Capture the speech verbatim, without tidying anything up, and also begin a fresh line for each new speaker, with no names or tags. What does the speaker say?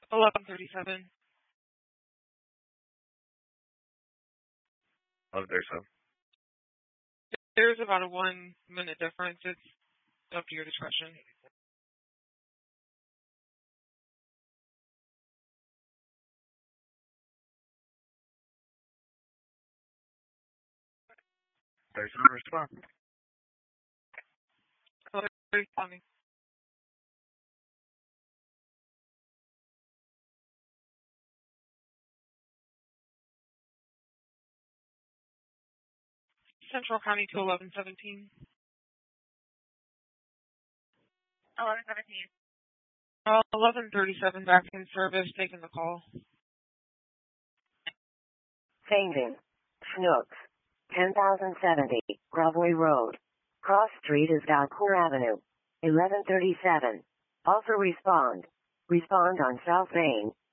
eleven thirty-seven.
eleven thirty-seven.
There's about a one minute difference. It's up to your discretion.
thirty-seven, respond.
Responding. Central County to eleven seventeen.
eleven seventeen.
Uh, eleven thirty-seven back in service, taking the call.
Changing. Snooks. ten thousand seventy, Broadway Road. Cross Street is Dalcour Avenue. eleven thirty-seven. Also respond. Respond on South Main.